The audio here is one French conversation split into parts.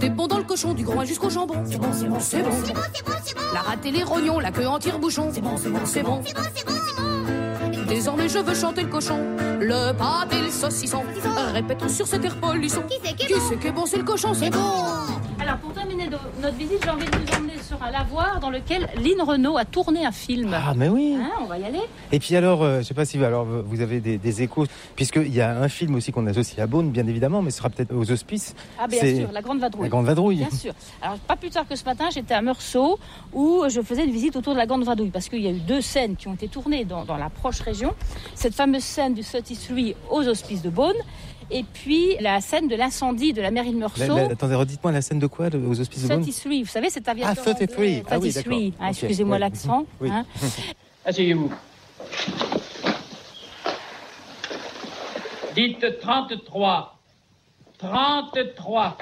Tout est bon dans le cochon, du groin jusqu'au jambon. C'est bon, c'est bon, c'est bon. C'est bon, c'est bon, c'est bon. La rate et les rognons, la queue en tire-bouchon. C'est bon, c'est bon, c'est bon. C'est bon, c'est bon, c'est bon. Désormais je veux chanter le cochon, le pâté, le saucisson. Répétons sur cet air polisson. Qui c'est qui est bon? C'est le cochon, c'est bon. Alors pour terminer notre visite, j'ai envie de vous emmener sur un lavoir dans lequel Lynn Renaud a tourné un film. Ah mais oui. Hein, on va y aller. Et puis alors, je sais pas si vous avez des échos, puisqu'il y a un film aussi qu'on associe à Beaune, bien évidemment, mais ce sera peut-être aux Hospices. Ah bien sûr, La Grande Vadrouille. La Grande Vadrouille. Bien sûr. Alors pas plus tard que ce matin, j'étais à Meursault où je faisais une visite autour de la Grande Vadrouille parce qu'il y a eu 2 scènes qui ont été tournées dans la proche région. Cette fameuse scène du 33 aux Hospices de Beaune. Et puis la scène de l'incendie de la mairie de Meursault. Attendez, redites-moi la scène de quoi aux Hospices de Beaune? 33, vous savez, cet aviateur. Ah, 33. Ah oui, d'accord. Hein, excusez-moi l'accent. Oui. Hein. Asseyez-vous. Dites 33. 33.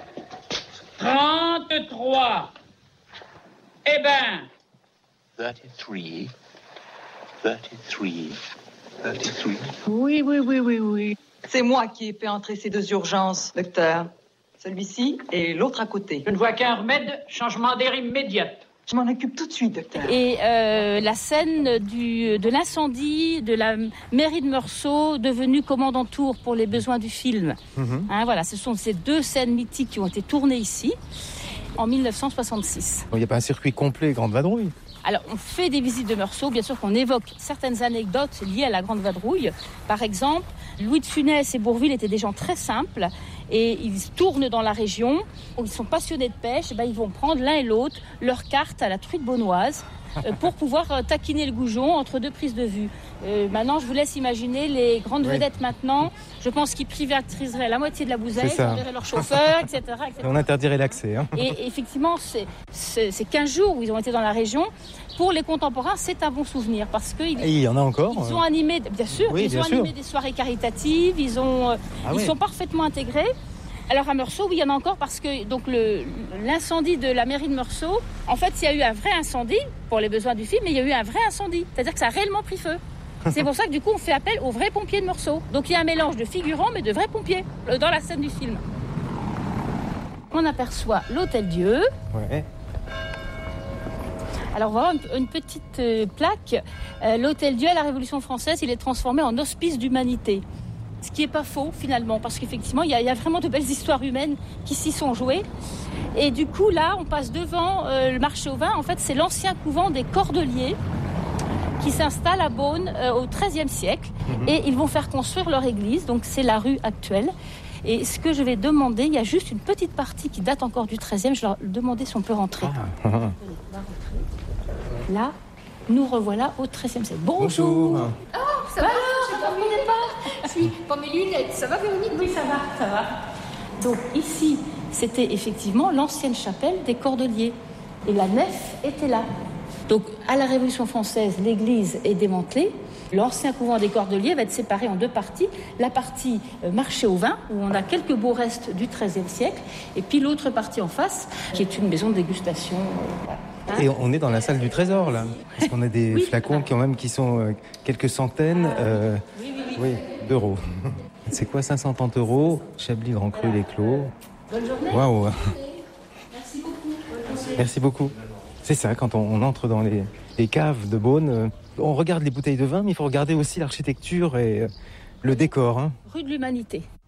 33. Eh ben. 33. 33. 33. Oui. C'est moi qui ai fait entrer ces 2 urgences, docteur. Celui-ci et l'autre à côté. Je ne vois qu'un remède, changement d'air immédiat. Je m'en occupe tout de suite, docteur. Et la scène de l'incendie de la mairie de Meursault, devenue commandantour pour les besoins du film. Hein, voilà, ce sont ces 2 scènes mythiques qui ont été tournées ici en 1966. Il n'y a pas un circuit complet Grande Vadrouille? Alors, on fait des visites de Meursault, bien sûr qu'on évoque certaines anecdotes liées à la Grande Vadrouille. Par exemple, Louis de Funès et Bourvil étaient des gens très simples et ils tournent dans la région. Ils sont passionnés de pêche, et ils vont prendre l'un et l'autre leur carte à la truite beaunoise pour pouvoir taquiner le goujon entre 2 prises de vue. Maintenant, je vous laisse imaginer les grandes vedettes maintenant. Je pense qu'ils privatiseraient la moitié de la bouteille, ils enverraient leur chauffeur, etc., etc. On interdirait l'accès. Hein. Et effectivement, ces 15 jours où ils ont été dans la région, pour les contemporains, c'est un bon souvenir parce que il y en a encore. Ils ont animé, bien sûr, oui, ils ont animé des soirées caritatives, ils sont parfaitement intégrés. Alors à Meursault, oui, il y en a encore parce que donc l'incendie de la mairie de Meursault, en fait, il y a eu un vrai incendie pour les besoins du film, mais il y a eu un vrai incendie, c'est-à-dire que ça a réellement pris feu. C'est pour ça que du coup, on fait appel aux vrais pompiers de Meursault. Donc il y a un mélange de figurants, mais de vrais pompiers dans la scène du film. On aperçoit l'Hôtel-Dieu. Ouais. Alors, on va voir une petite plaque. L'Hôtel-Dieu, à la Révolution française, il est transformé en hospice d'humanité. Ce qui n'est pas faux, finalement, parce qu'effectivement, il y a vraiment de belles histoires humaines qui s'y sont jouées. Et du coup, là, on passe devant le marché aux vins. En fait, c'est l'ancien couvent des Cordeliers qui s'installe à Beaune au XIIIe siècle. Et ils vont faire construire leur église. Donc, c'est la rue actuelle. Et ce que je vais demander, il y a juste une petite partie qui date encore du XIIIe. Je leur demandais si on peut rentrer. Là, nous revoilà au XIIIe siècle. Bonjour. Oh, ça va, je ne comprenais pas. Je suis pas mes lunettes. Ça va, Véronique? Oui, ça va. Donc ici, c'était effectivement l'ancienne chapelle des Cordeliers. Et la nef était là. Donc à la Révolution française, l'église est démantelée. L'ancien couvent des Cordeliers va être séparé en 2 parties. La partie marché au vin, où on a quelques beaux restes du XIIIe siècle. Et puis l'autre partie en face, qui est une maison de dégustation. Et on est dans la salle du trésor, là. Parce qu'on a des flacons qui sont quelques centaines d'euros. C'est quoi, 530 €, Chablis Grand Cru Les Clos. Bonne journée. Waouh. Merci beaucoup. Merci beaucoup. C'est ça, quand on entre dans les caves de Beaune, on regarde les bouteilles de vin, mais il faut regarder aussi l'architecture et le décor. Hein. Rue de l'Humanité.